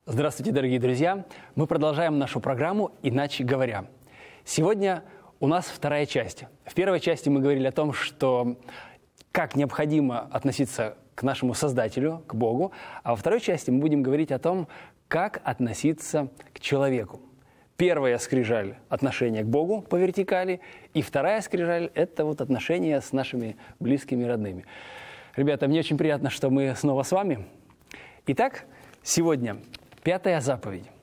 Здравствуйте, дорогие друзья! Мы продолжаем нашу программу «Иначе говоря». Сегодня у нас вторая часть. В первой части мы говорили о том, что как необходимо относиться к нашему Создателю, к Богу, а во второй части мы будем говорить о том, как относиться к человеку. Первая скрижаль – отношение к Богу по вертикали, и вторая скрижаль – это вот отношения с нашими близкими и родными. Ребята, мне очень приятно, что мы снова с вами. Итак, сегодня 5-я заповедь.